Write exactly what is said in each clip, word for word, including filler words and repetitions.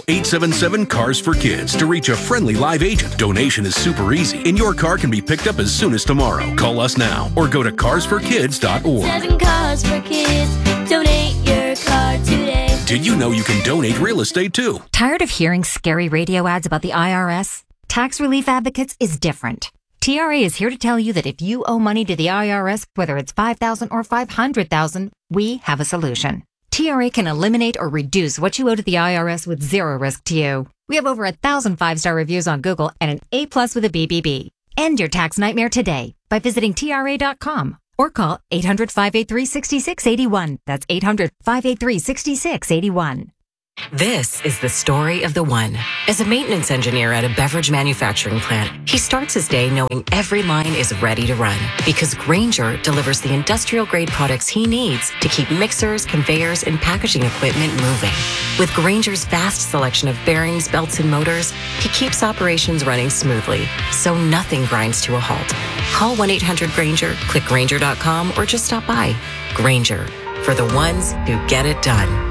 Call eight seven seven, C A R S for Kids to reach a friendly live agent. Donation is super easy, and your car can be picked up as soon as tomorrow. Call us now or go to cars for kids dot org. Seven Cars for Kids. Donate your car today. Did you know you can donate real estate too? Tired of hearing scary radio ads about the I R S? Tax Relief Advocates is different. T R A is here to tell you that if you owe money to the I R S, whether it's five thousand dollars or five hundred thousand dollars, we have a solution. T R A can eliminate or reduce what you owe to the I R S with zero risk to you. We have over a thousand five-star reviews on Google and an A plus with a B B B. End your tax nightmare today by visiting T R A dot com or call eight hundred, five eight three, six six eight one. That's eight hundred, five eight three, six six eight one. This is the story of the one. As a maintenance engineer at a beverage manufacturing plant, he starts his day knowing every line is ready to run because Grainger delivers the industrial-grade products he needs to keep mixers, conveyors, and packaging equipment moving. With Grainger's vast selection of bearings, belts, and motors, he keeps operations running smoothly, so nothing grinds to a halt. Call one eight hundred Grainger, click Grainger dot com, or just stop by. Grainger, for the ones who get it done.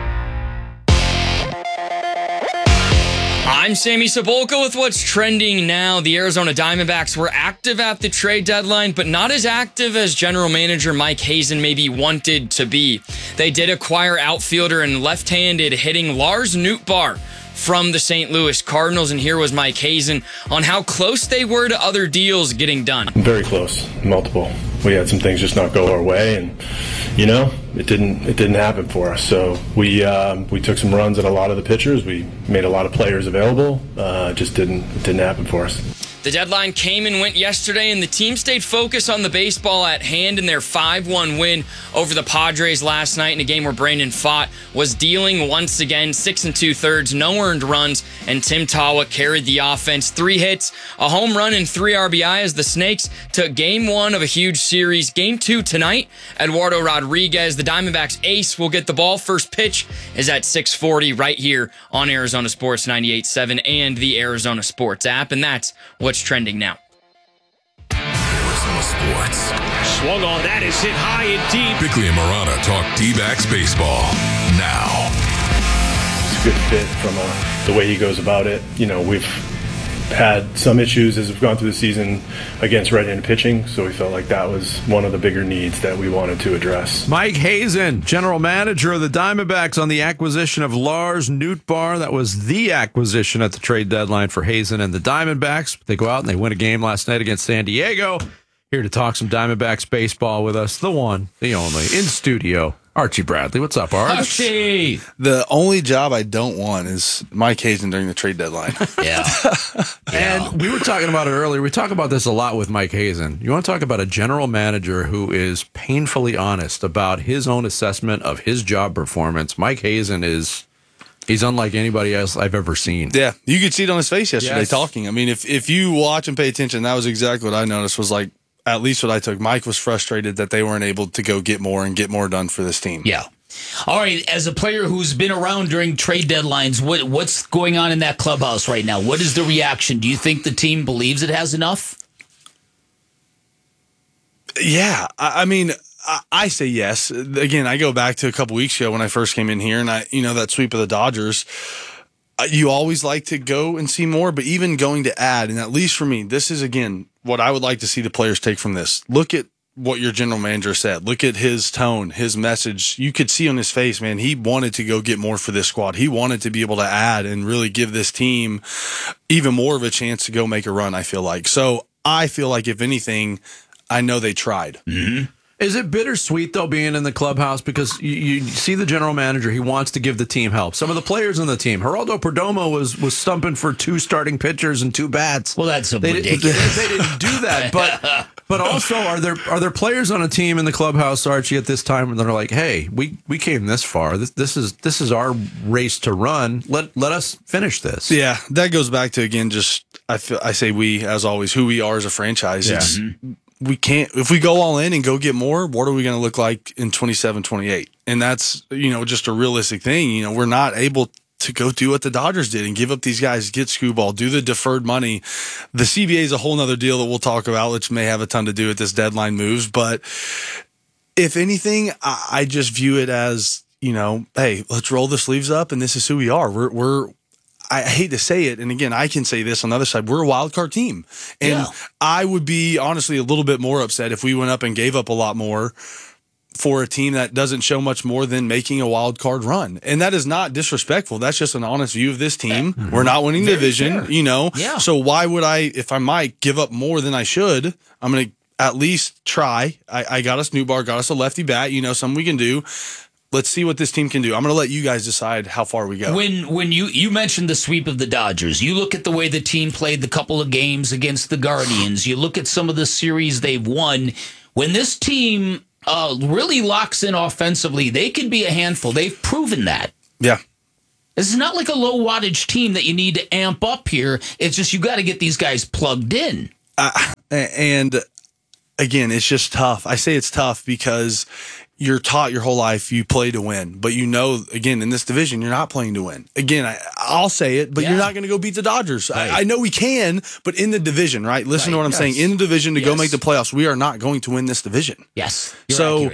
I'm Sammy Sabolka with what's trending now. The Arizona Diamondbacks were active at the trade deadline, but not as active as general manager Mike Hazen maybe wanted to be. They did acquire outfielder and left-handed hitting Lars Nootbaar from the Saint Louis Cardinals, and here was Mike Hazen on how close they were to other deals getting done. Very close, multiple. We had some things just not go our way, and you know, it didn't it didn't happen for us. So we um, we took some runs at a lot of the pitchers. We made a lot of players available. Uh, just didn't it didn't happen for us. The deadline came and went yesterday, and the team stayed focused on the baseball at hand in their five one win over the Padres last night in a game where Brandon Pfaadt was dealing once again, six and two-thirds, no earned runs, and Tim Tawa carried the offense. Three hits, a home run, and three R B I as the Snakes took game one of a huge series. Game two tonight, Eduardo Rodriguez, the Diamondbacks ace, will get the ball. First pitch is at six forty right here on Arizona Sports ninety-eight point seven and the Arizona Sports app, and that's what's trending now. Arizona Sports. Swung on, that is hit high and deep. Bickley and Marana talk D-backs baseball now. It's a good fit from uh, the way he goes about it. You know, we've had some issues as we've gone through the season against right-handed pitching, so we felt like that was one of the bigger needs that we wanted to address. Mike Hazen, general manager of the Diamondbacks, on the acquisition of Lars Nootbaar. That was the acquisition at the trade deadline for Hazen and the Diamondbacks. They go out and they win a game last night against San Diego. Here to talk some Diamondbacks baseball with us, the one, the only, in studio, Archie Bradley. What's up, Arch? Archie! The only job I don't want is Mike Hazen during the trade deadline. Yeah. And we were talking about it earlier. We talk about this a lot with Mike Hazen. You want to talk about a general manager who is painfully honest about his own assessment of his job performance. Mike Hazen is... He's unlike anybody else I've ever seen. Yeah, you could see it on his face yesterday Yes. talking. I mean, if, if you watch and pay attention, that was exactly what I noticed was like, at least what I took. Mike was frustrated that they weren't able to go get more and get more done for this team. Yeah. All right, as a player who's been around during trade deadlines, what what's going on in that clubhouse right now? What is the reaction? Do you think the team believes it has enough? Yeah, I, I mean, I, I say yes. Again, I go back to a couple weeks ago when I first came in here, and I, you know, that sweep of the Dodgers. You always like to go and see more, but even going to add, and at least for me, this is, again, what I would like to see the players take from this. Look at what your general manager said. Look at his tone, his message. You could see on his face, man, he wanted to go get more for this squad. He wanted to be able to add and really give this team even more of a chance to go make a run, I feel like. So I feel like, if anything, I know they tried. Mm-hmm. Is it bittersweet, though, being in the clubhouse? Because you, you see the general manager, he wants to give the team help. Some of the players on the team, Geraldo Perdomo was was stumping for two starting pitchers and two bats. Well, that's so they ridiculous. Did, they, they didn't do that. But but also, are there are there players on a team in the clubhouse, Archie, at this time that are like, hey, we, we came this far. This this is this is our race to run. Let let us finish this. Yeah, that goes back to, again, just I feel I say we, as always, who we are as a franchise. Yeah. It's, we can't, if we go all in and go get more, what are we going to look like in twenty-seven, twenty-eight? And that's, you know, just a realistic thing. You know, we're not able to go do what the Dodgers did and give up these guys, get Skubal, do the deferred money. The C B A is a whole nother deal that we'll talk about, which may have a ton to do with this deadline moves. But if anything, I, I just view it as, you know, hey, let's roll the sleeves up, and this is who we are. We're we're I hate to say it, and again, I can say this on the other side, we're a wild card team. And Yeah. I would be honestly a little bit more upset if we went up and gave up a lot more for a team that doesn't show much more than making a wild card run. And that is not disrespectful. That's just an honest view of this team. Mm-hmm. We're not winning the division, fair. you know? Yeah. So why would I, if I might give up more than I should, I'm going to at least try. I, I got us Newbar, got us a lefty bat, you know, something we can do. Let's see what this team can do. I'm going to let you guys decide how far we go. When when you, you mentioned the sweep of the Dodgers, you look at the way the team played the couple of games against the Guardians. You look at some of the series they've won. When this team uh, really locks in offensively, they can be a handful. They've proven that. Yeah. This is not like a low wattage team that you need to amp up here. It's just you got to get these guys plugged in. Uh, and again, it's just tough. I say it's tough because you're taught your whole life you play to win, but you know, again, in this division, you're not playing to win. Again, I, I'll say it, but yeah. you're not going to go beat the Dodgers. Right. I, I know we can, but in the division, right? Listen right. to what I'm yes. saying. In the division to yes. go make the playoffs, we are not going to win this division. Yes. So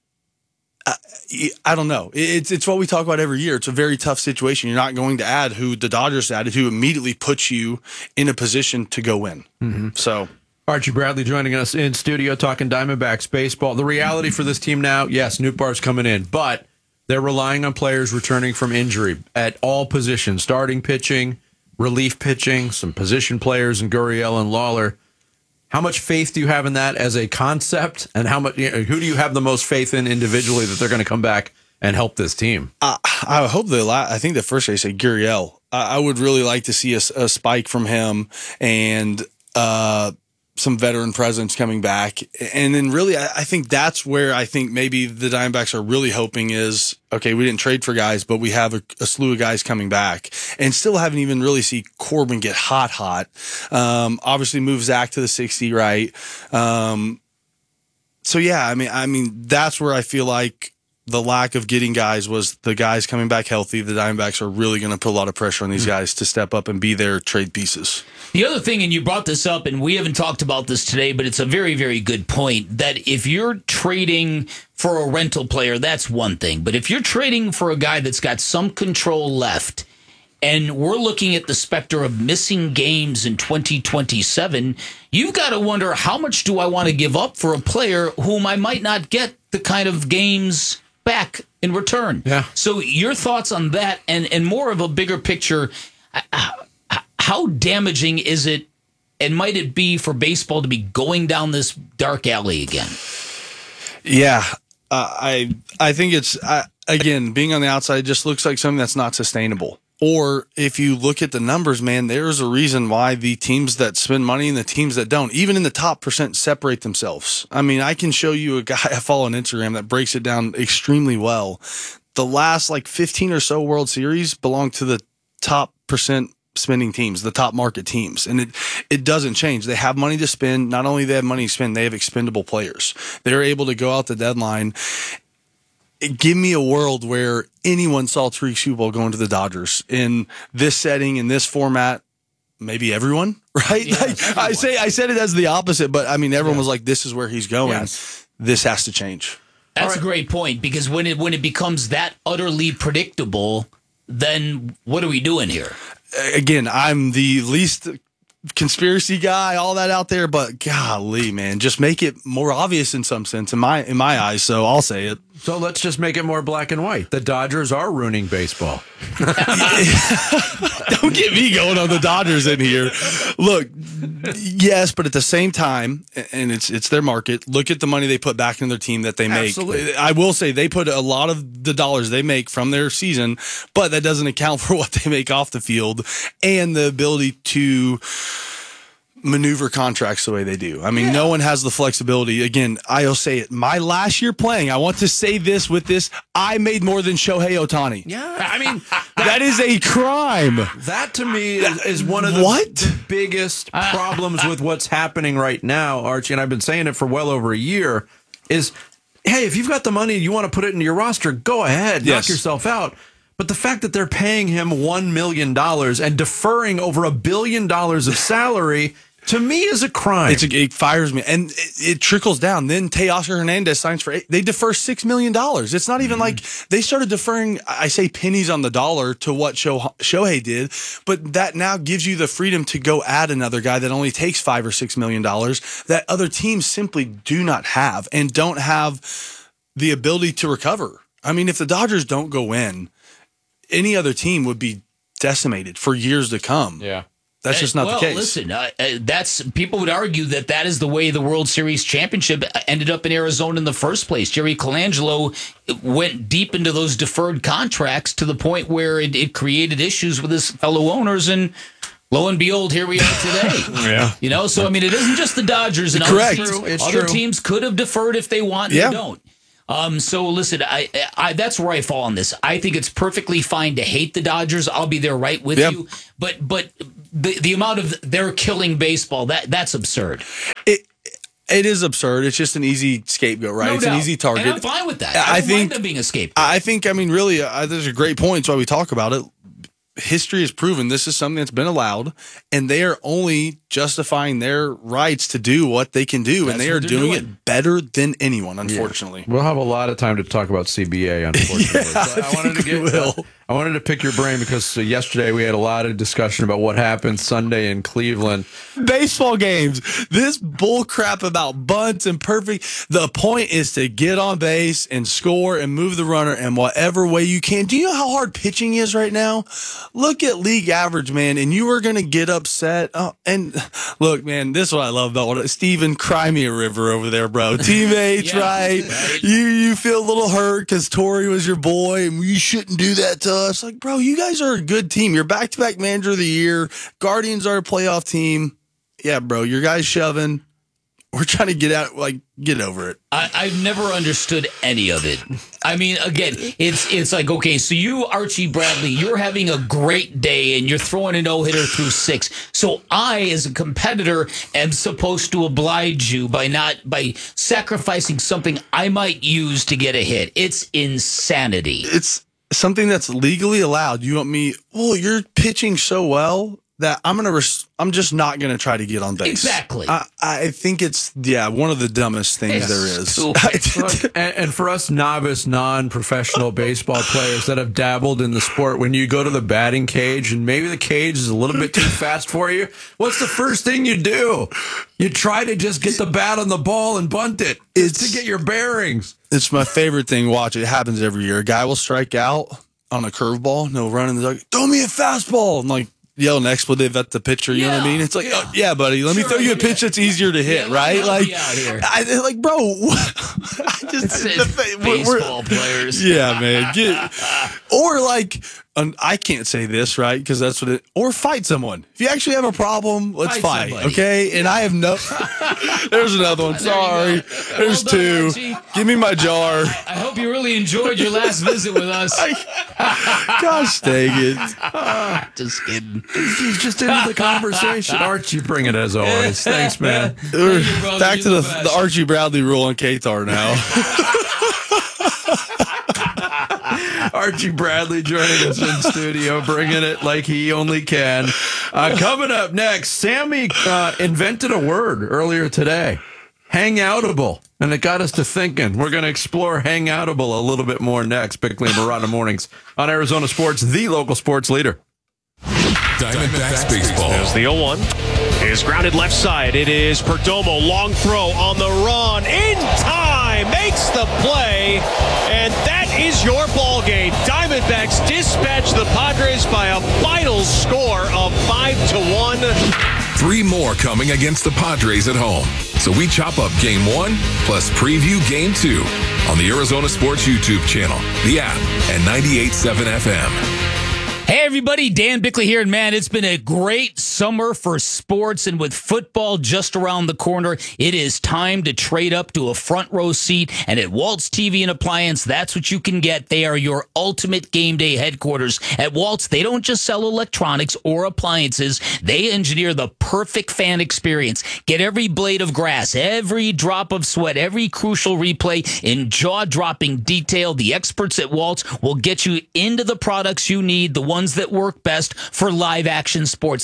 uh, I don't know. It's it's what we talk about every year. It's a very tough situation. You're not going to add who the Dodgers added, who immediately puts you in a position to go win. Mm-hmm. So. Archie Bradley joining us in studio talking Diamondbacks baseball. The reality for this team now, yes, Nootbaar's coming in, but they're relying on players returning from injury at all positions, starting pitching, relief pitching, some position players in Gurriel and Lawler. How much faith do you have in that as a concept, and how much? You know, who do you have the most faith in individually that they're going to come back and help this team? Uh, I hope the la- I think the first day say Gurriel. Uh, I would really like to see a, a spike from him and uh, some veteran presence coming back. And then really, I, I think that's where I think maybe the Diamondbacks are really hoping is, okay, we didn't trade for guys, but we have a, a slew of guys coming back and still haven't even really see Corbin get hot, hot. Um, obviously move Zach to the sixty, right? Um, so yeah, I mean, I mean, that's where I feel like the lack of getting guys was the guys coming back healthy. The Diamondbacks are really going to put a lot of pressure on these guys to step up and be their trade pieces. The other thing, and you brought this up, and we haven't talked about this today, but it's a very, very good point, that if you're trading for a rental player, that's one thing. But if you're trading for a guy that's got some control left, and we're looking at the specter of missing games in twenty twenty-seven, you've got to wonder, how much do I want to give up for a player whom I might not get the kind of games back in return? Yeah. So your thoughts on that, and, and more of a bigger picture, uh, how damaging is it, and might it be for baseball to be going down this dark alley again? Yeah, uh, I I think it's, uh, again, being on the outside just looks like something that's not sustainable. Or if you look at the numbers, man, there's a reason why the teams that spend money and the teams that don't, even in the top percent, separate themselves. I mean, I can show you a guy I follow on Instagram that breaks it down extremely well. The last like fifteen or so World Series belong to the top percent spending teams, the top market teams. And it, it doesn't change. They have money to spend. Not only they have money to spend, they have expendable players. They're able to go out the deadline. Give me a world where anyone saw Tariq Skubal going to the Dodgers in this setting, in this format. Maybe everyone, right? Yeah, like, everyone. I say, I said it as the opposite, but I mean, everyone yeah. was like, this is where he's going. Yes. This has to change. That's right. a great point, because when it when it becomes that utterly predictable, then what are we doing here? Again, I'm the least conspiracy guy, all that out there, but golly, man, just make it more obvious in some sense in my in my eyes. So I'll say it. So let's just make it more black and white. The Dodgers are ruining baseball. Don't get me going on the Dodgers in here. Look, yes, but at the same time, and it's it's their market, look at the money they put back in their team that they make. Absolutely. I will say they put a lot of the dollars they make from their season, but that doesn't account for what they make off the field and the ability to maneuver contracts the way they do. I mean, yeah. no one has the flexibility. Again, I'll say it. My last year playing, I want to say this with this, I made more than Shohei Ohtani. Yeah, I mean, that, that is a crime. That to me is, is one of the, what? the biggest problems with what's happening right now, Archie, and I've been saying it for well over a year, is, hey, if you've got the money and you want to put it into your roster, go ahead, yes. knock yourself out. But the fact that they're paying him one million dollars and deferring over a billion dollars of salary to me is a crime. It's a, it fires me, and it, it trickles down. Then Teoscar Hernandez signs for eight. They defer six million dollars. It's not even mm-hmm. like they started deferring. I say pennies on the dollar to what Shoh- Shohei did, but that now gives you the freedom to go add another guy that only takes five or six million dollars that other teams simply do not have and don't have the ability to recover. I mean, if the Dodgers don't go in, any other team would be decimated for years to come. Yeah. That's just not well, the case. Listen, uh, that's people would argue that that is the way the World Series championship ended up in Arizona in the first place. Jerry Colangelo went deep into those deferred contracts to the point where it, it created issues with his fellow owners, and lo and behold, here we are today. yeah, you know. So I mean, it isn't just the Dodgers and Correct. other teams. It's other true. teams could have deferred if they want. Yeah. They don't. Um, so listen, I, I, that's where I fall on this. I think it's perfectly fine to hate the Dodgers. I'll be there right with yep. you. But, but the, the amount of they're killing baseball, that that's absurd. It, it is absurd. It's just an easy scapegoat, right? No it's doubt. an easy target. And I'm fine with that. I, I don't think mind them being a scapegoat. I think, I mean, really, uh, there's a great point. That's why we talk about it. History has proven this is something that's been allowed, and they are only justifying their rights to do what they can do, That's and they are doing, doing it better than anyone, unfortunately. Yeah. We'll have a lot of time to talk about C B A, unfortunately. yeah, so I, I wanted to get, will. Uh, I wanted to pick your brain because uh, yesterday we had a lot of discussion about what happened Sunday in Cleveland. Baseball games. This bull crap about bunts and perfect. The point is to get on base and score and move the runner in whatever way you can. Do you know how hard pitching is right now? Look at league average, man, and you are going to get upset. Oh, and look, man, this is what I love about what Steven, cry me a river over there, bro. Teammates, yeah, right? right? You you feel a little hurt because Torrey was your boy, and you shouldn't do that to us. Like, bro, you guys are a good team. You're back-to-back manager of the year. Guardians are a playoff team. Yeah, bro, your guys shoving. We're trying to get out, like, get over it. I, I've never understood any of it. I mean, again, it's it's like, okay, so you, Archie Bradley, you're having a great day and you're throwing a no-hitter through six. So I, as a competitor, am supposed to oblige you by not by sacrificing something I might use to get a hit. It's insanity. It's something that's legally allowed. You want me, well, you're pitching so well that I'm gonna. Res- I'm just not gonna try to get on base. Exactly. I, I think it's yeah one of the dumbest things It's there is. Look, and, and for us novice, non-professional baseball players that have dabbled in the sport, when you go to the batting cage and maybe the cage is a little bit too fast for you, what's the first thing you do? You try to just get the bat on the ball and bunt it. It's to get your bearings. It's my favorite thing. Watch it. It happens every year. A guy will strike out on a curveball. No run in the dug. Throw me a fastball. I'm like. Yell an expletive at the pitcher, you yeah, know what I mean? It's like, yeah, oh, yeah buddy, let sure, me throw you a pitch that's easier to hit, yeah, right? Like, I, like, bro, I just it's, the thing, we're, baseball we're, players. Yeah, man. Get, or like, um, I can't say this, right? Because that's what it. Or fight someone. If you actually have a problem, let's Fight fight. somebody. Okay. And I have no. There's another one. Sorry. There's Well done, two. Archie. Give me my jar. I hope you really enjoyed your last visit with us. Gosh dang it. Just kidding. He's just into the conversation. Archie, you bring it as always. Thanks, man. We're you, brother. back You're to the, the best. the Archie Bradley rule on K T A R now. Archie Bradley joining us in studio, bringing it like he only can. Uh, coming up next, Sammy uh, invented a word earlier today, hangoutable, and it got us to thinking. We're going to explore hangoutable a little bit more next. Bickley and Murata Mornings on Arizona Sports, the local sports leader. Diamondbacks baseball. As the oh one is grounded left side. It is Perdomo. Long throw on the run. In time. Makes the play. And that is your ball game. Diamondbacks dispatch the Padres by a final score of five to one. Three more coming against the Padres at home. So we chop up game one plus preview game two on the Arizona Sports YouTube channel, the app, and ninety-eight point seven F M. Hey, everybody, Dan Bickley here, and man, it's been a great summer for sports, and with football just around the corner, it is time to trade up to a front row seat, and at Waltz T V and Appliance, that's what you can get. They are your ultimate game day headquarters. At Waltz, they don't just sell electronics or appliances, they engineer the perfect fan experience. Get every blade of grass, every drop of sweat, every crucial replay in jaw-dropping detail. The experts at Waltz will get you into the products you need, the ones that work best for live action sports. They've got everything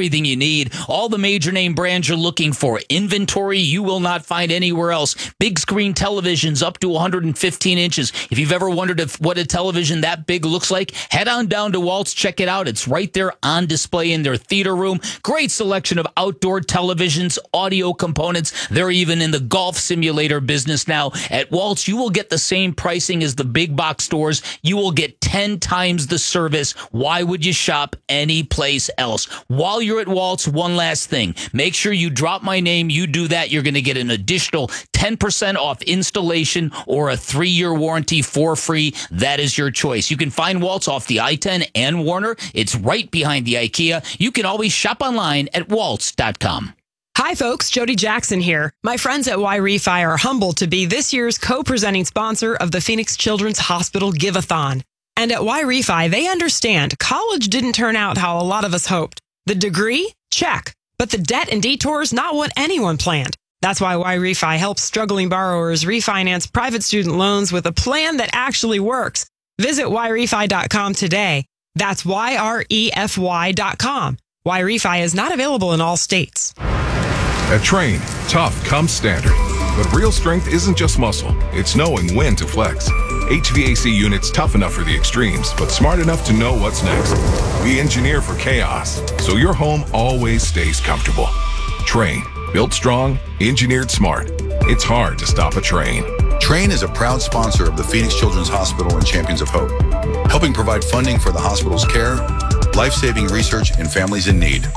everything you need. All the major name brands you're looking for. Inventory you will not find anywhere else. Big screen televisions up to one hundred fifteen inches. If you've ever wondered if what a television that big looks like, head on down to Waltz. Check it out. It's right there on display in their theater room. Great selection of outdoor televisions, audio components. They're even in the golf simulator business now. At Waltz, you will get the same pricing as the big box stores. You will get ten times the service. Why would you shop anyplace else? While you're at Waltz, one last thing. Make sure you drop my name. You do that, you're going to get an additional ten percent off installation or a three-year warranty for free. That is your choice. You can find Waltz off the I ten and Warner. It's right behind the IKEA. You can always shop online at waltz dot com. Hi, folks. Jody Jackson here. My friends at Y-Refi are humbled to be this year's co-presenting sponsor of the Phoenix Children's Hospital Give-a-thon. And at Y-Refi, they understand college didn't turn out how a lot of us hoped. The degree? Check. But the debt and detours, not what anyone planned. That's why Y-Refi helps struggling borrowers refinance private student loans with a plan that actually works. Visit Y refi dot com today. That's Y R E F Y dot com. Y-Refi is not available in all states. At Train, tough comes standard. But real strength isn't just muscle, it's knowing when to flex. H V A C units tough enough for the extremes, but smart enough to know what's next. We engineer for chaos, so your home always stays comfortable. Train, built strong, engineered smart. It's hard to stop a train. Train is a proud sponsor of the Phoenix Children's Hospital and Champions of Hope, helping provide funding for the hospital's care, life-saving research, and families in need.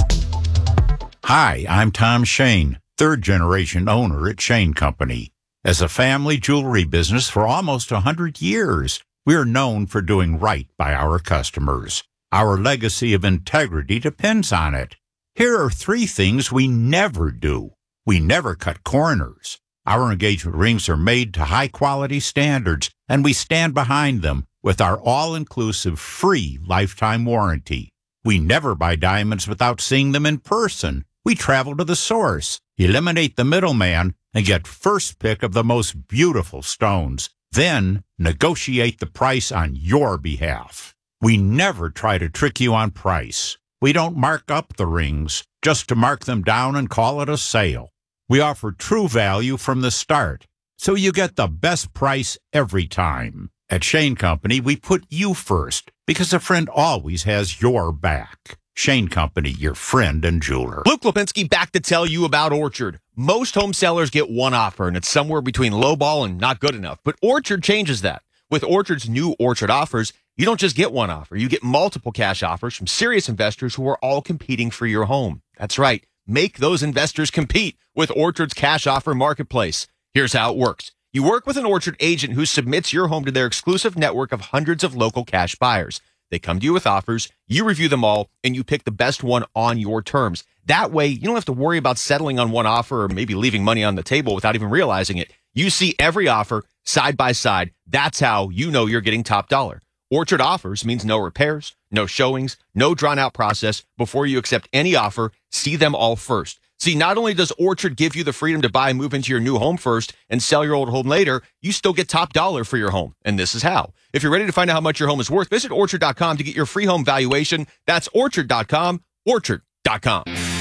Hi, I'm Tom Shane, third-generation owner at Shane Company. As a family jewelry business for almost one hundred years, we are known for doing right by our customers. Our legacy of integrity depends on it. Here are three things we never do. We never cut corners. Our engagement rings are made to high-quality standards, and we stand behind them with our all-inclusive free lifetime warranty. We never buy diamonds without seeing them in person. We travel to the source, eliminate the middleman, and get first pick of the most beautiful stones. Then negotiate the price on your behalf. We never try to trick you on price. We don't mark up the rings just to mark them down and call it a sale. We offer true value from the start, so you get the best price every time. At Shane Company, we put you first because a friend always has your back. Shane Company, your friend and jeweler. Luke Lipinski back to tell you about Orchard. Most home sellers get one offer, and it's somewhere between lowball and not good enough. But Orchard changes that. With Orchard's new Orchard offers, you don't just get one offer. You get multiple cash offers from serious investors who are all competing for your home. That's right. Make those investors compete with Orchard's cash offer marketplace. Here's how it works. You work with an Orchard agent who submits your home to their exclusive network of hundreds of local cash buyers. They come to you with offers, you review them all, and you pick the best one on your terms. That way, you don't have to worry about settling on one offer or maybe leaving money on the table without even realizing it. You see every offer side by side. That's how you know you're getting top dollar. Orchard offers means no repairs, no showings, no drawn-out process. Before you accept any offer, see them all first. See, not only does Orchard give you the freedom to buy and move into your new home first and sell your old home later, you still get top dollar for your home. And this is how. If you're ready to find out how much your home is worth, visit orchard dot com to get your free home valuation. That's orchard dot com, orchard dot com.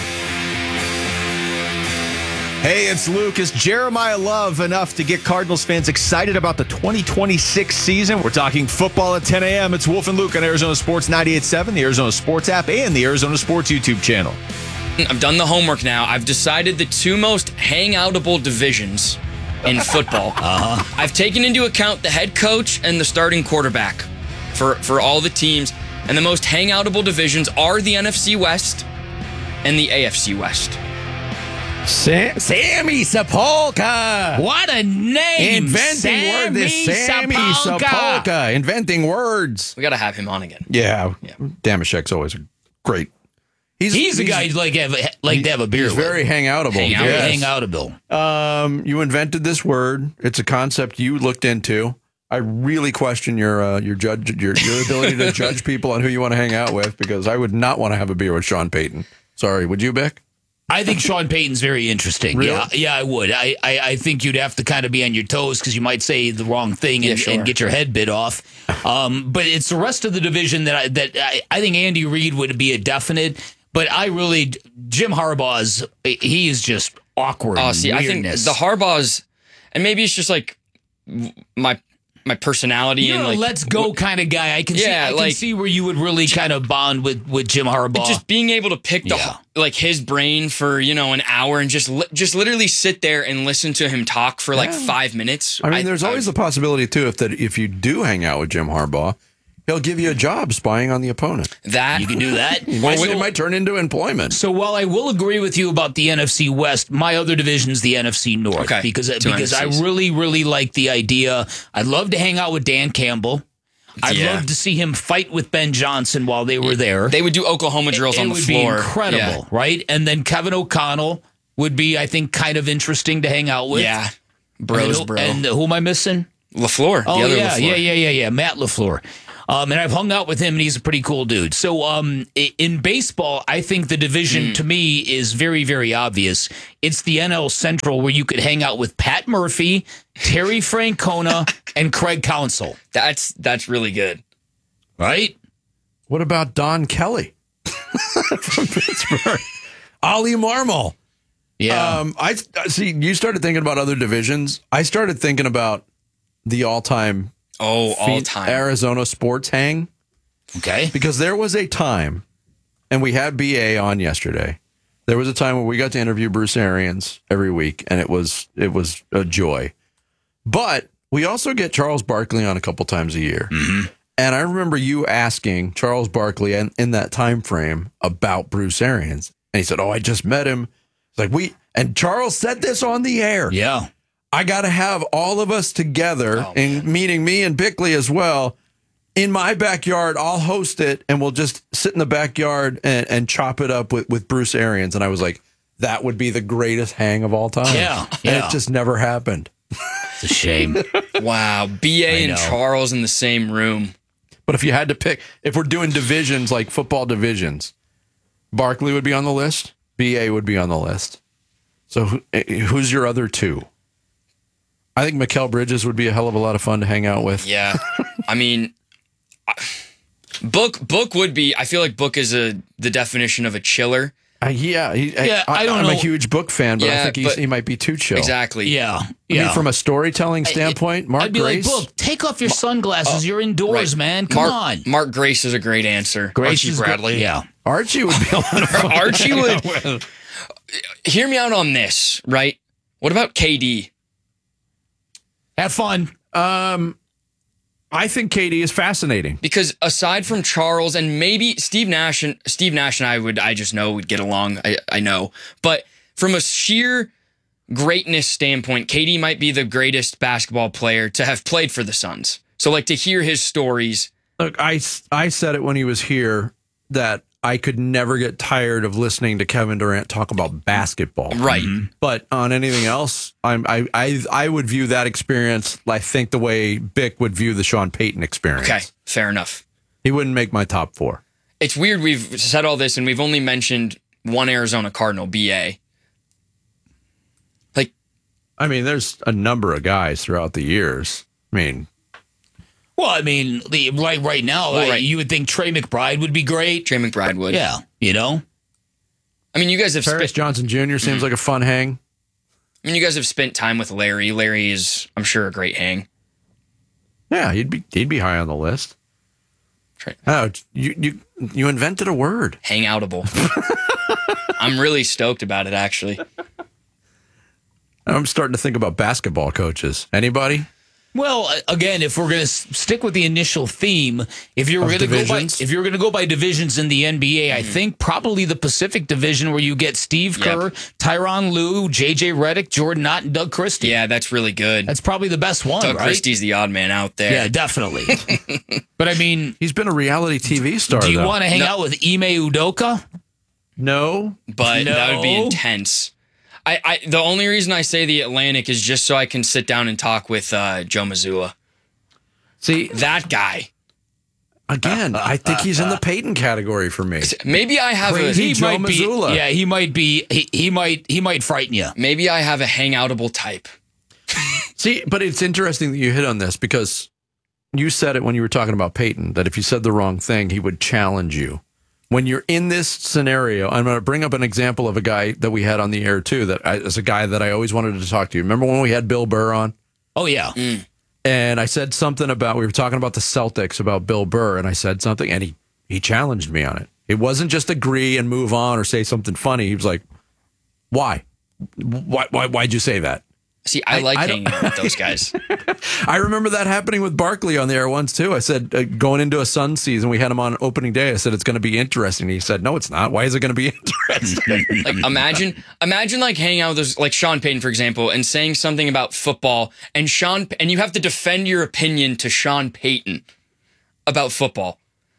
Hey, it's Luke. Is Jeremiah Love enough to get Cardinals fans excited about the twenty twenty-six season? We're talking football at ten a.m. It's Wolf and Luke on Arizona Sports ninety-eight point seven, the Arizona Sports app, and the Arizona Sports YouTube channel. I've done the homework now. I've decided the two most hangoutable divisions in football. uh-huh. I've taken into account the head coach and the starting quarterback for, for all the teams. And the most hangoutable divisions are the N F C West and the A F C West. Sam, Sammy Sapolka. What a name. Inventing Sammy word, this Sammy Sapolka. Sapolka. Inventing words. We got to have him on again. Yeah. yeah. Damashek's always great. He's, he's, he's a guy you'd like, have, like to have a beer he's with. Very hangoutable. Hang out, yes. Hangoutable. Um, you invented this word. It's a concept you looked into. I really question your uh, your judge your, your ability to judge people on who you want to hang out with, because I would not want to have a beer with Sean Payton. Sorry, would you, Bick? I think Sean Payton's very interesting. Really? Yeah, yeah, I would. I, I, I think you'd have to kind of be on your toes because you might say the wrong thing and, yeah, sure. and get your head bit off. Um, but it's the rest of the division that I that I, I think Andy Reid would be a definite. But I really, Jim Harbaugh's, he is just awkward. Oh, see, weirdness. I think the Harbaugh's, and maybe it's just like my my personality You're and a like let's go kind of guy. I can yeah, see, I can like, see where you would really kind of bond with, with Jim Harbaugh. Just being able to pick the Yeah. like his brain for you know an hour and just li- just literally sit there and listen to him talk for like Yeah. five minutes. I mean, there's I, always the possibility too if that if you do hang out with Jim Harbaugh, he'll give you a job spying on the opponent. That you can do that. Well, So- it might turn into employment. So while I will agree with you about the N F C West, my other division is the N F C North. Okay. Because Two because I N F Cs. really, really like the idea. I'd love to hang out with Dan Campbell. I'd Yeah. love to see him fight with Ben Johnson while they were there. They would do Oklahoma drills it, on it the would floor. be incredible, Yeah. right? And then Kevin O'Connell would be, I think, kind of interesting to hang out with. Yeah. Bros, and, bro. And who am I missing? LaFleur. Oh, the other yeah, LaFleur. yeah, yeah, yeah, yeah. Matt LaFleur. Um, and I've hung out with him, and he's a pretty cool dude. So um, i- in baseball, I think the division, Mm. to me, is very, very obvious. It's the N L Central, where you could hang out with Pat Murphy, Terry Francona, and Craig Counsell. That's that's really good. Right? What about Don Kelly from Pittsburgh? Ollie Marmol. Yeah. Um, I see. You started thinking about other divisions. I started thinking about the all-time, oh, fe- all-time Arizona sports hang. Okay. Because there was a time, and we had B A on yesterday. There was a time where we got to interview Bruce Arians every week, and it was it was a joy. But we also get Charles Barkley on a couple times a year. Mm-hmm. And I remember you asking Charles Barkley in, in that time frame about Bruce Arians. And he said, oh, I just met him. It's like we and Charles said this on the air. Yeah. I got to have all of us together, Oh, and meaning me and Bickley as well, in my backyard. I'll host it, and we'll just sit in the backyard and, and chop it up with, with Bruce Arians. And I was like, that would be the greatest hang of all time. Yeah, And yeah. it just never happened. It's a shame. Wow. B A I and know. Charles in the same room. But if you had to pick, if we're doing divisions like football divisions, Barkley would be on the list. B A would be on the list. So who, eh, who's your other two? I think Mikal Bridges would be a hell of a lot of fun to hang out with. Yeah. I mean, I- Book Book would be. I feel like Book is a the definition of a chiller. Uh, yeah, he, Yeah, I, I don't I'm know. a huge book fan, but I Yeah, think he's, but- he might be too chill. Exactly. Yeah. I Yeah. mean, from a storytelling standpoint, Mark I'd be Grace. like, look, take off your sunglasses. You're indoors, Right. man. Come Mark, on. Mark Grace is a great answer. Grace Archie is good. Bradley. Yeah. Archie would be a lot of fun. Archie to hang would- out with. Hear me out on this, right? What about K D? Have fun. Um, I think Katie is fascinating. Because aside from Charles and maybe Steve Nash and Steve Nash and I would I just know would get along. I, I know. But from a sheer greatness standpoint, K D might be the greatest basketball player to have played for the Suns. So like to hear his stories. Look, I, I said it when he was here that I could never get tired of listening to Kevin Durant talk about basketball. Right. But on anything else, I'm, I, I I would view that experience, I think, the way Bick would view the Sean Payton experience. Okay, fair enough. He wouldn't make my top four. It's weird we've said all this and we've only mentioned one Arizona Cardinal, B A. Like, I mean, there's a number of guys throughout the years. I mean, Well, I mean, the, right right now, Well, I- right. you would think Trey McBride would be great. Trey McBride would. Yeah, you know? I mean, you guys have Paris spent Johnson Junior seems like a fun hang. I mean, you guys have spent time with Larry. Larry is, I'm sure, a great hang. Yeah, he'd be he'd be high on the list. Trey. Oh, you you you invented a word. Hangoutable. I'm really stoked about it, actually. I'm starting to think about basketball coaches. Anybody? Well, a- again, if we're going to stick with the initial theme, if you're Of going to go by divisions? if you're going to go by divisions in the N B A, I think probably the Pacific Division where you get Steve Kerr, Tyronn Lue, J J Redick, Jordan Ott, and Doug Christie. Yeah, that's really good. That's probably the best one, Doug right? Christie's the odd man out there. Yeah, definitely. But I mean, He's been a reality T V star. do you though. want to hang No. out with Ime Udoka? No, But that would be No. intense. I, I the only reason I say the Atlantic is just so I can sit down and talk with uh, Joe Mazzulla. See, That guy. again, I think he's in the Peyton category for me. Maybe I have Crazy a Joe might be, Mazzulla. yeah, he might be. He, he might. He might frighten you. maybe I have a hangoutable type. See, but it's interesting that you hit on this because you said it when you were talking about Peyton that if you said the wrong thing, he would challenge you. when you're in this scenario, I'm going to bring up an example of a guy that we had on the air too, that I, is a guy that I always wanted to talk to. Remember when we had Bill Burr on? Oh, yeah. Mm. And I said something about, we were talking about the Celtics, about Bill Burr, and I said something, and he, he challenged me on it. It wasn't just agree and move on or say something funny. He was like, why? Why, why why'd you say that? See, I, I like I hanging out with those guys. I remember that happening with Barkley on the air once, too. I said, uh, going into a Sun season, we had him on opening day. I said, it's going to be interesting. He said, no, it's not. Why is it going to be interesting? Like, imagine, imagine like hanging out with those, like Sean Payton, for example, and saying something about football, and Sean, and you have to defend your opinion to Sean Payton about football.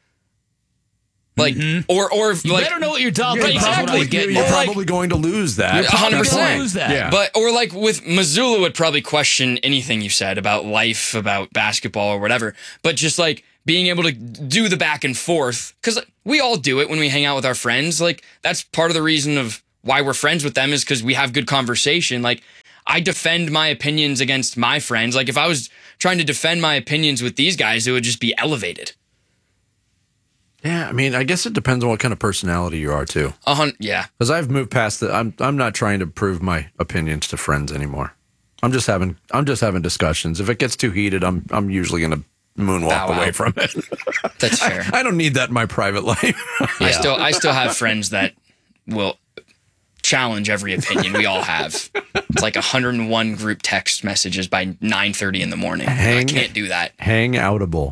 Like, mm-hmm. or, or, you like, better know what you're talking yeah, about. Exactly. You're, you're like, probably going to lose that. one hundred percent. Lose that. Yeah. But, or like with Missoula would probably question anything you said about life, about basketball or whatever. But just like being able to do the back and forth, because we all do it when we hang out with our friends. Like, that's part of the reason of why we're friends with them, is because we have good conversation. Like, I defend my opinions against my friends. Like, if I was trying to defend my opinions with these guys, it would just be elevated. Yeah, I mean, I guess it depends on what kind of personality you are, too. Uh-huh, yeah. Because I've moved past the. I'm I'm not trying to prove my opinions to friends anymore. I'm just having I'm just having discussions. If it gets too heated, I'm I'm usually going to moonwalk Bow away out. from it. That's fair. I, I don't need that in my private life. I still I still have friends that will challenge every opinion we all have. It's like one hundred one group text messages by nine thirty in the morning. Hang, I can't do that. Hang outable.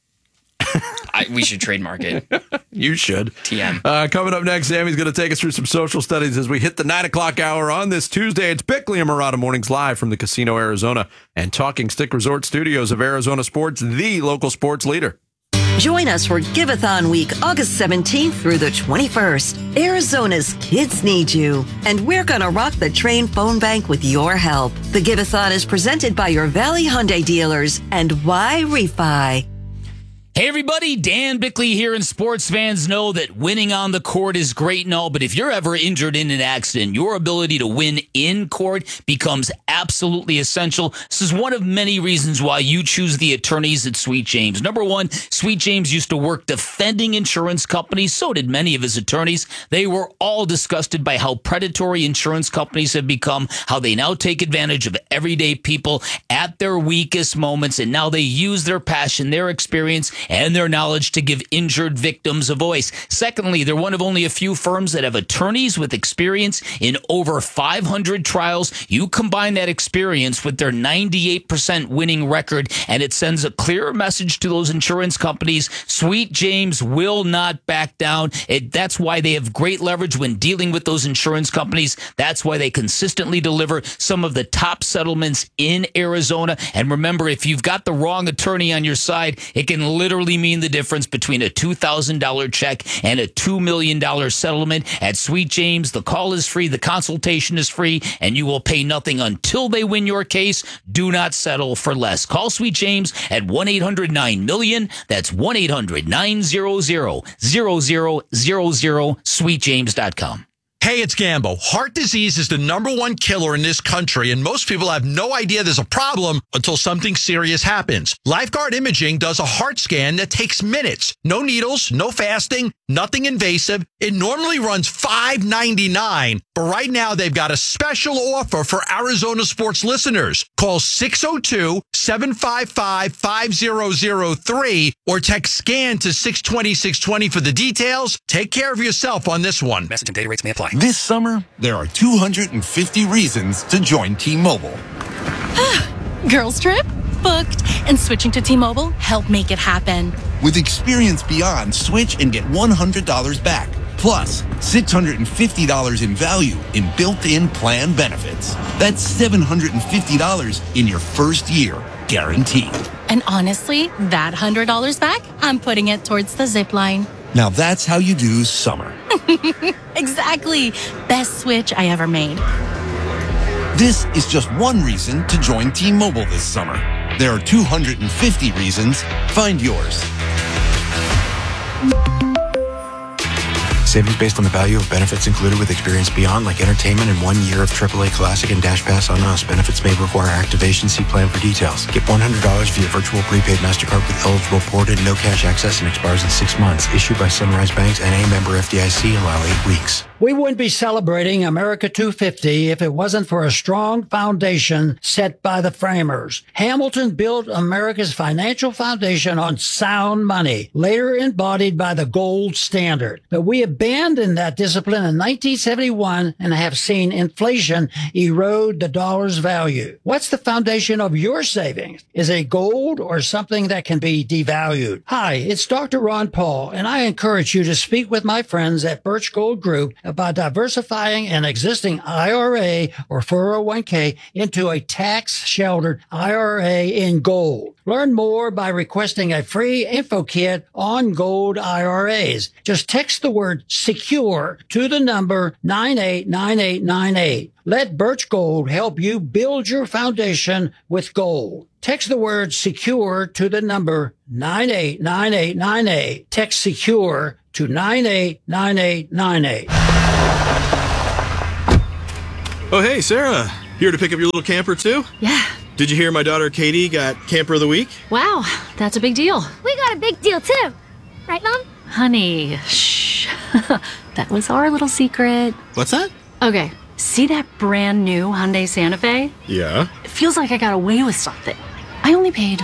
I, we should trademark it. You should. T M. Uh, coming up next, Sammy's going to take us through some social studies as we hit the nine o'clock hour on this Tuesday. It's Bickley and Murata Mornings live from the Casino Arizona and Talking Stick Resort Studios of Arizona Sports, the local sports leader. Join us for Giveathon Week, August seventeenth through the twenty-first. Arizona's kids need you, and we're going to rock the Train phone bank with your help. The Giveathon is presented by your Valley Hyundai dealers and Y Refi. Hey everybody, Dan Bickley here, and sports fans know that winning on the court is great and all, but if you're ever injured in an accident, your ability to win in court becomes absolutely essential. This is one of many reasons why you choose the attorneys at Sweet James. Number one, Sweet James used to work defending insurance companies. So did many of his attorneys. They were all disgusted by how predatory insurance companies have become, how they now take advantage of everyday people at their weakest moments, and now they use their passion, their experience, and their knowledge to give injured victims a voice. Secondly, they're one of only a few firms that have attorneys with experience in over five hundred trials. You combine that experience with their ninety-eight percent winning record, and it sends a clear message to those insurance companies. Sweet James will not back down. It, that's why they have great leverage when dealing with those insurance companies. That's why they consistently deliver some of the top settlements in Arizona. And remember, if you've got the wrong attorney on your side, it can literally mean the difference between a two thousand dollars check and a two million dollars settlement. At Sweet James, the call is free, the consultation is free, and you will pay nothing until they win your case. Do not settle for less. Call Sweet James at one eight hundred nine million. That's one eight hundred nine hundred zero zero zero, sweet james dot com. Hey, it's Gambo. Heart disease is the number one killer in this country, and most people have no idea there's a problem until something serious happens. Lifeguard Imaging does a heart scan that takes minutes. No needles, no fasting, nothing invasive. It normally runs five ninety-nine, but right now they've got a special offer for Arizona sports listeners. Call six oh two, seven five five, five oh oh three or text SCAN to six twenty, six twenty for the details. Take care of yourself on this one. Message and data rates may apply. This summer, there are two hundred fifty reasons to join T-Mobile. Girls trip? Booked. And switching to T-Mobile helped make it happen. With Experience Beyond, switch and get one hundred dollars back. Plus, six hundred fifty dollars in value in built-in plan benefits. That's seven hundred fifty dollars in your first year, guaranteed. And honestly, that one hundred dollars back, I'm putting it towards the zip line. Now that's how you do summer. Exactly. Best switch I ever made. This is just one reason to join T-Mobile this summer. There are two hundred fifty reasons. Find yours. Savings based on the value of benefits included with Experience Beyond, like entertainment and one year of triple A Classic and Dash Pass on us. Benefits may require activation. See plan for details. Get one hundred dollars via virtual prepaid MasterCard with eligible port and no cash access and expires in six months. Issued by Sunrise Banks and a member F D I C. Allow eight weeks. We wouldn't be celebrating America two fifty if it wasn't for a strong foundation set by the framers. Hamilton built America's financial foundation on sound money, later embodied by the gold standard. But we abandoned that discipline in nineteen seventy-one and have seen inflation erode the dollar's value. What's the foundation of your savings? Is it gold or something that can be devalued? Hi, it's Doctor Ron Paul, and I encourage you to speak with my friends at Birch Gold Group about diversifying an existing I R A or four oh one k into a tax-sheltered I R A in gold. Learn more by requesting a free info kit on gold I R As. Just text the word SECURE to the number nine eight nine eight nine eight. Let Birch Gold help you build your foundation with gold. Text the word SECURE to the number nine eight nine eight nine eight. Text SECURE to nine eight nine eight nine eight. Oh, hey, Sarah. Here to pick up your little camper, too? Yeah. Did you hear my daughter Katie got Camper of the Week? Wow, that's a big deal. We got a big deal, too. Right, Mom? Honey, shh. That was our little secret. What's that? Okay, see that brand new Hyundai Santa Fe? Yeah. It feels like I got away with something. I only paid...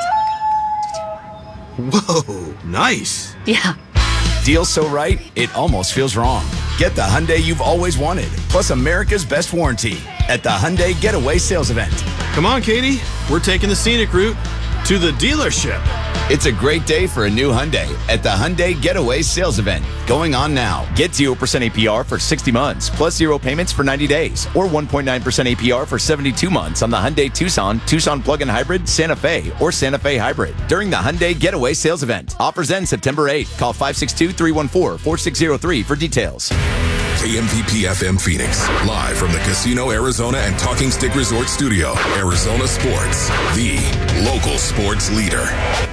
Whoa, nice. Yeah. Deal so right, it almost feels wrong. Get the Hyundai you've always wanted, plus America's best warranty at the Hyundai Getaway Sales Event. Come on, Katie. We're taking the scenic route to the dealership. It's a great day for a new Hyundai at the Hyundai Getaway Sales Event. Going on now. Get zero percent A P R for sixty months, plus zero payments for ninety days, or one point nine percent A P R for seventy-two months on the Hyundai Tucson, Tucson Plug-in Hybrid, Santa Fe, or Santa Fe Hybrid during the Hyundai Getaway Sales Event. Offers end September eighth. Call five six two, three one four, four six zero three for details. K M V P F M Phoenix, live from the Casino Arizona and Talking Stick Resort Studio. Arizona Sports, the local sports leader.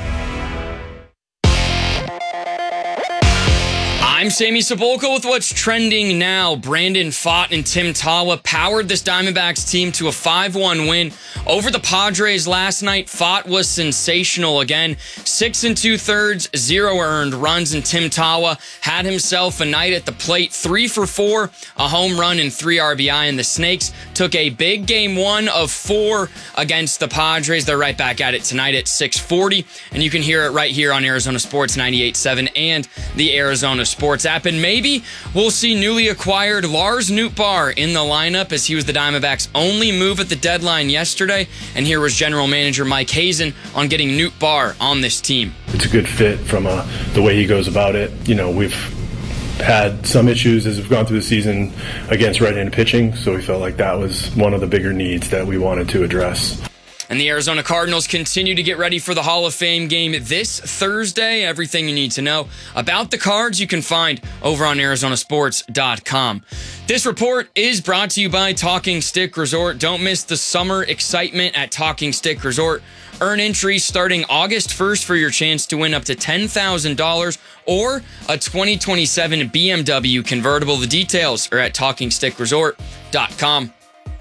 I'm Sammy Sepulka with what's trending now. Brandon Pfaadt and Tim Tawa powered this Diamondbacks team to a five one win over the Padres last night. Pfaadt was sensational again. Six and two-thirds, zero earned runs, and Tim Tawa had himself a night at the plate. Three for four, a home run and three R B I, and the Snakes took a big game one of four against the Padres. They're right back at it tonight at six forty, and you can hear it right here on Arizona Sports ninety-eight point seven and the Arizona Sports app. And maybe we'll see newly acquired Lars Nootbaar in the lineup, as he was the Diamondbacks' only move at the deadline yesterday. And here was general manager Mike Hazen on getting Nootbaar on this team. It's a good fit from uh, the way he goes about it. You know, we've had some issues as we've gone through the season against right-handed pitching, so we felt like that was one of the bigger needs that we wanted to address. And the Arizona Cardinals continue to get ready for the Hall of Fame game this Thursday. Everything you need to know about the Cards you can find over on Arizona Sports dot com. This report is brought to you by Talking Stick Resort. Don't miss the summer excitement at Talking Stick Resort. Earn entries starting August first for your chance to win up to ten thousand dollars or a twenty twenty-seven B M W convertible. The details are at Talking Stick Resort dot com.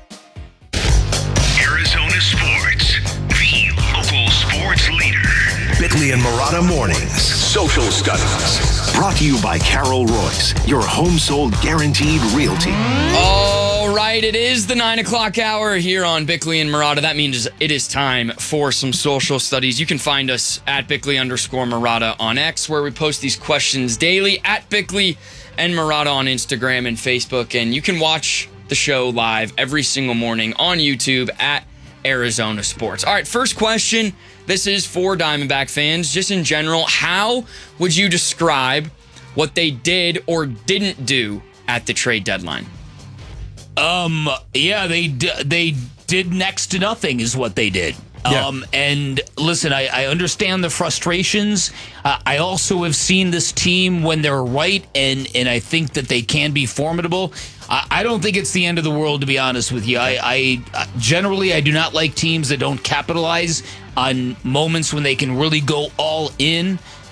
Arizona Sports, the local sports leader. Bickley and Marotta Mornings, Social Studies. Brought to you by Carol Royce, your home sold guaranteed realty. All right, it is the nine o'clock hour here on Bickley and Marotta. That means it is time for some social studies. You can find us at Bickley underscore Marotta on X, where we post these questions daily, at Bickley and Marotta on Instagram and Facebook. And you can watch the show live every single morning on YouTube at Arizona Sports. All right, first question. This is for Diamondback fans. Just in general, how would you describe what they did or didn't do at the trade deadline? Um, yeah, they d- they did next to nothing is what they did. Yeah. Um, and listen, I, I understand the frustrations. Uh, I also have seen this team when they're right, and, and I think that they can be formidable. I, I don't think it's the end of the world, to be honest with you. I, I generally, I do not like teams that don't capitalize on moments when they can really go all in.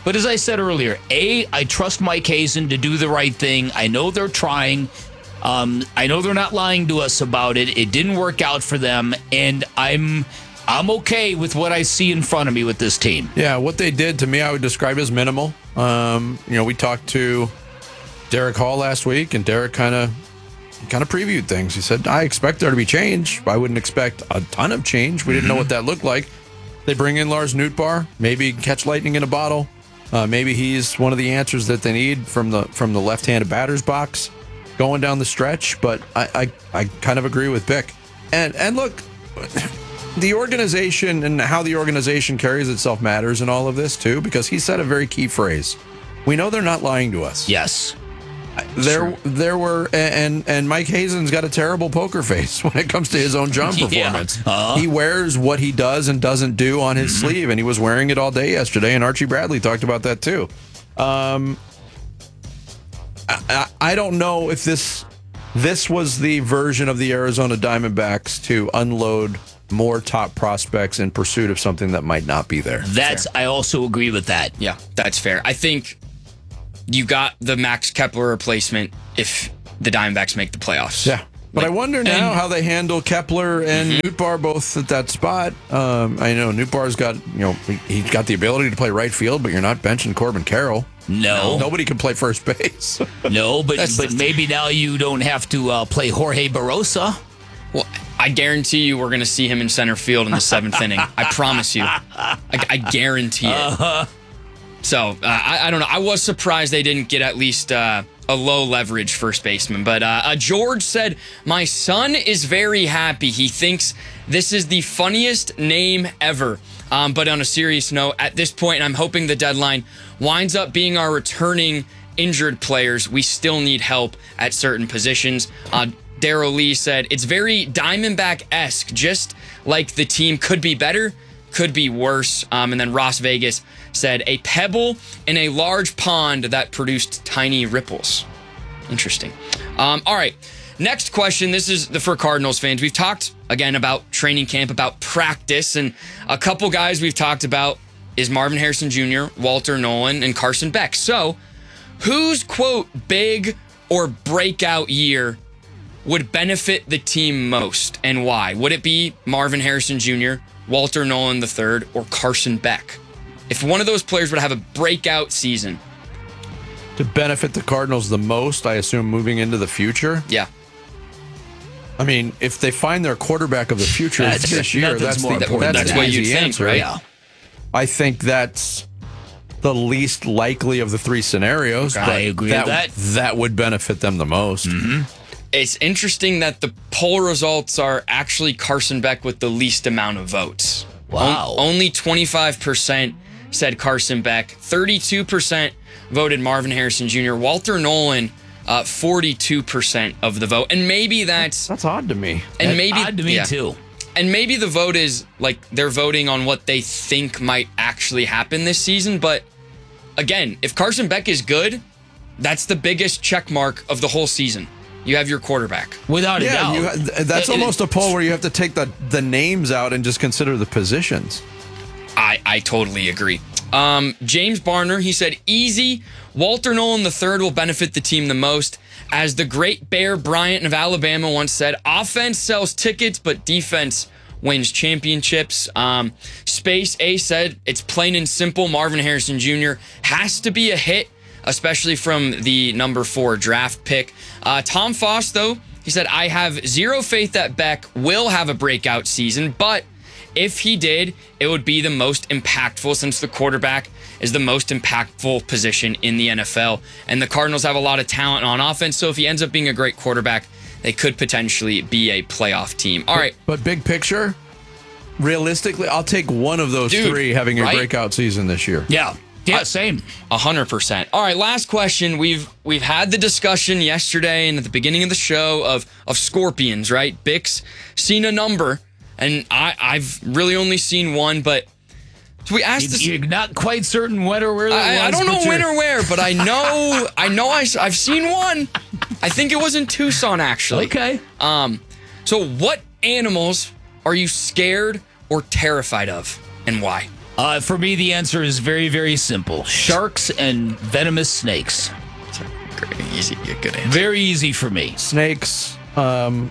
But as I said earlier, A, I trust Mike Hazen to do the right thing. I know they're trying. Um, I know they're not lying to us about it. It didn't work out for them, and I'm I'm okay with what I see in front of me with this team. Yeah, what they did to me, I would describe as minimal. Um, you know, we talked to Derek Hall last week, and Derek kind of kind of previewed things. He said, I expect there to be change. I wouldn't expect a ton of change. We didn't know what that looked like. They bring in Lars Nootbaar, maybe catch lightning in a bottle. Uh, maybe he's one of the answers that they need from the from the left-handed batter's box going down the stretch. But I, I, I kind of agree with Bick. And and look, the organization and how the organization carries itself matters in all of this too, because he said a very key phrase. We know they're not lying to us. Yes. There, there were, and and Mike Hazen's got a terrible poker face when it comes to his own jump performance. Yeah. Uh-huh. He wears what he does and doesn't do on his mm-hmm. sleeve, and he was wearing it all day yesterday. And Archie Bradley talked about that too. Um, I, I, I don't know if this this was the version of the Arizona Diamondbacks to unload more top prospects in pursuit of something that might not be there. That's fair. I also agree with that. Yeah, that's fair. I think you got the Max Kepler replacement if the Diamondbacks make the playoffs. Yeah. But like, I wonder now and, how they handle Kepler and mm-hmm. Nootbaar both at that spot. Um, I know Nootbaar's got, you know, he's got the ability to play right field, but you're not benching Corbin Carroll. No. Nobody can play first base. No, but but maybe now you don't have to uh, play Jorge Barosa. Well, I guarantee you we're going to see him in center field in the seventh inning. I promise you. I, I guarantee it. Uh-huh. So, uh, I, I don't know. I was surprised they didn't get at least uh, a low-leverage first baseman. But uh, uh, George said, my son is very happy. He thinks this is the funniest name ever. Um, but on a serious note, at this point, and I'm hoping the deadline winds up being our returning injured players. We still need help at certain positions. Uh, Darryl Lee said, it's very Diamondback-esque, just like the team could be better, could be worse. Um, and then Ross Vegas said, a pebble in a large pond that produced tiny ripples. Interesting. Um, all right. Next question. This is the for Cardinals fans. We've talked, again, about training camp, about practice, and a couple guys we've talked about is Marvin Harrison Junior, Walter Nolan, and Carson Beck. So, whose, quote, big or breakout year would benefit the team most, and why? Would it be Marvin Harrison Junior, Walter Nolan the third, or Carson Beck? If one of those players would have a breakout season. To benefit the Cardinals the most, I assume, moving into the future? Yeah. I mean, if they find their quarterback of the future that's, this year, that's, the, that, that's, that's what you think, answer. Right? Yeah. I think that's the least likely of the three scenarios. Okay. But I agree that, with that. That would benefit them the most. Mm-hmm. It's interesting that the poll results are actually Carson Beck with the least amount of votes. Wow. O- only twenty-five percent said Carson Beck. thirty-two percent voted Marvin Harrison Junior Walter Nolan, uh, forty-two percent of the vote. And maybe that's... That's odd to me. And that's maybe odd to me, yeah. too. And maybe the vote is, like, they're voting on what they think might actually happen this season. But, again, if Carson Beck is good, that's the biggest check mark of the whole season. You have your quarterback. Without a yeah, doubt. You, that's it, almost it, a poll where you have to take the, the names out and just consider the positions. I, I totally agree. Um, James Barner, he said, easy. Walter Nolan the third will benefit the team the most. As the great Bear Bryant of Alabama once said, offense sells tickets, but defense wins championships. Um, Space A said, it's plain and simple. Marvin Harrison Junior has to be a hit, especially from the number four draft pick. Uh, Tom Foss, though, he said, I have zero faith that Beck will have a breakout season, but if he did, it would be the most impactful since the quarterback is the most impactful position in the N F L. And the Cardinals have a lot of talent on offense, so if he ends up being a great quarterback, they could potentially be a playoff team. All right. But, but big picture, realistically, I'll take one of those Dude, three having a right? breakout season this year. Yeah. Yeah, same. A hundred percent. All right, last question. We've we've had the discussion yesterday and at the beginning of the show of of scorpions, right? Bick's seen a number, and I, I've really only seen one, but so we asked this. You're not quite certain when or where that I, was. I don't know but when you're- or where, but I know I know I, I've seen one. I think it was in Tucson, actually. Okay. Um. So what animals are you scared or terrified of, and why? Uh, for me, the answer is very, very simple. Sharks and venomous snakes. Great, easy, good answer. Very easy for me. Snakes. Um,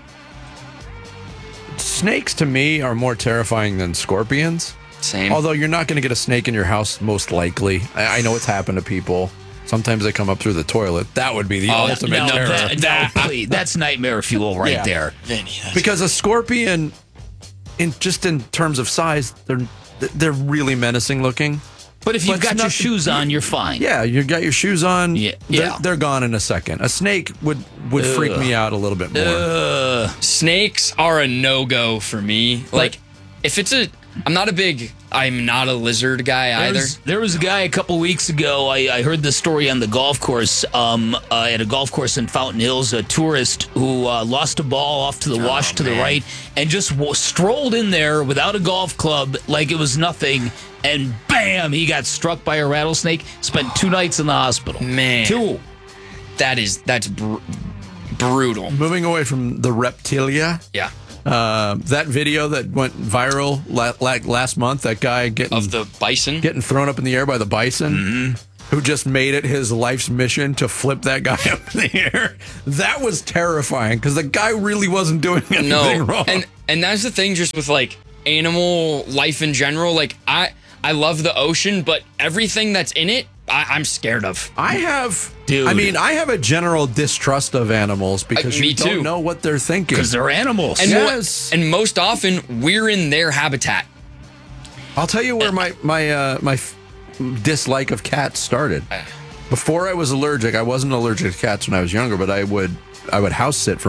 snakes to me are more terrifying than scorpions. Same. Although you're not going to get a snake in your house, most likely. I, I know it's happened to people. Sometimes they come up through the toilet. That would be the Oh, ultimate no, terror. that, that, please, that's nightmare fuel right Yeah. there. Because a scorpion, in just in terms of size, they're they're really menacing looking. But if you've But got it's your not- shoes on, you're fine. Yeah, you got your shoes on. Yeah, they're, yeah. they're gone in a second. A snake would would freak Ugh. me out a little bit more. Uh, Snakes are a no-go for me. Like, if it's a, I'm not a big, I'm not a lizard guy There either. was, there was a guy a couple weeks ago. I, I heard the story on the golf course, um, uh, at a golf course in Fountain Hills. A tourist who uh, lost a ball off to the wash to the right and just w- strolled in there without a golf club like it was nothing. And bam, he got struck by a rattlesnake. Spent two nights in the hospital. Man, Two. that is that's br- brutal. Moving away from the reptilia. Yeah. Uh, that video that went viral la- la- last month, that guy getting Of the bison. getting thrown up in the air by the bison, Mm-hmm. who just made it his life's mission to flip that guy up in the air. That was terrifying because the guy really wasn't doing anything no, wrong. and and that's the thing. Just with like animal life in general, like I I love the ocean, but everything that's in it, I, I'm scared of. I have, Dude. I mean, I have a general distrust of animals because Uh, me you don't too. know what they're thinking. Because they're animals. And, mo- Yes. and most often we're in their habitat. I'll tell you where my my uh, my f- dislike of cats started. Before I was allergic, I wasn't allergic to cats when I was younger, but I would I would house sit for